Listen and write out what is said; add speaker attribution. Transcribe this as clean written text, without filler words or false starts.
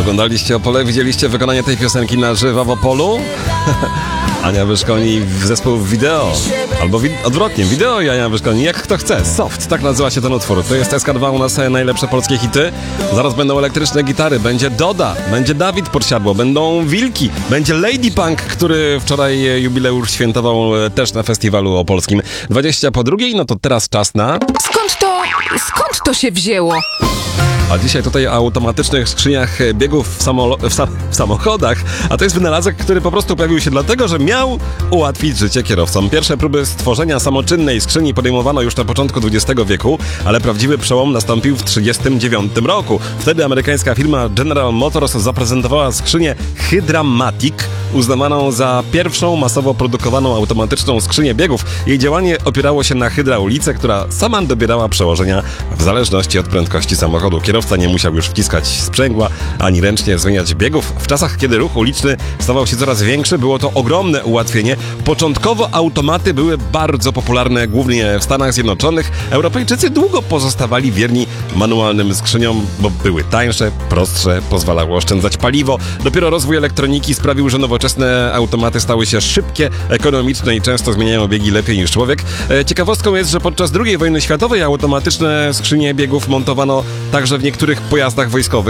Speaker 1: Oglądaliście Opole? Widzieliście wykonanie tej piosenki na żywo w Opolu? Ania Wyszkoni w zespół Wideo. Albo odwrotnie, Wideo i Ania Wyszkoni, jak kto chce. Soft, tak nazywa się ten utwór. To jest SK2, u nas najlepsze polskie hity. Zaraz będą elektryczne gitary, będzie Doda, będzie Dawid Podsiadło, będą Wilki, będzie Lady Punk, który wczoraj jubileusz świętował też na festiwalu opolskim. 20:02, no to teraz czas na...
Speaker 2: Skąd to się wzięło?
Speaker 1: A dzisiaj tutaj o automatycznych skrzyniach biegów w samochodach, a to jest wynalazek, który po prostu pojawił się dlatego, że miał ułatwić życie kierowcom. Pierwsze próby stworzenia samoczynnej skrzyni podejmowano już na początku XX wieku, ale prawdziwy przełom nastąpił w 1939 roku. Wtedy amerykańska firma General Motors zaprezentowała skrzynię Hydramatic, uznawaną za pierwszą masowo produkowaną automatyczną skrzynię biegów. Jej działanie opierało się na hydraulice, która sama dobierała przełożenia w zależności od prędkości samochodu. Kierowca nie musiał już wciskać sprzęgła, ani ręcznie zmieniać biegów. W czasach, kiedy ruch uliczny stawał się coraz większy, było to ogromne ułatwienie. Początkowo automaty były bardzo popularne, głównie w Stanach Zjednoczonych. Europejczycy długo pozostawali wierni manualnym skrzyniom, bo były tańsze, prostsze, pozwalały oszczędzać paliwo. Dopiero rozwój elektroniki sprawił, że nowoczesne automaty stały się szybkie, ekonomiczne i często zmieniają biegi lepiej niż człowiek. Ciekawostką jest, że podczas II wojny światowej automatyczne skrzynie biegów montowano także w niektórych pojazdach wojskowych.